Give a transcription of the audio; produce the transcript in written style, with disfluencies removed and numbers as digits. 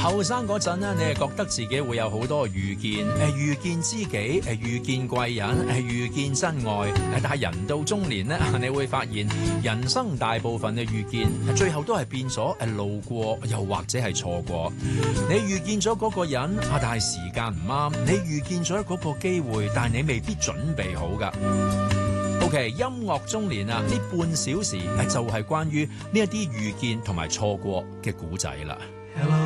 後生嗰陣咧，你係覺得自己會有好多遇見，遇見知己，遇見貴人，遇見真愛。但係人到中年咧，你會發現人生大部分嘅遇見，最後都係變咗路過，又或者係錯過。你遇見咗嗰個人，但係時間唔啱；你遇見咗嗰個機會，但係你未必準備好㗎。OK， 音樂中年啊，呢半小時就係關於呢一啲遇見同埋錯過嘅古仔啦。 Hello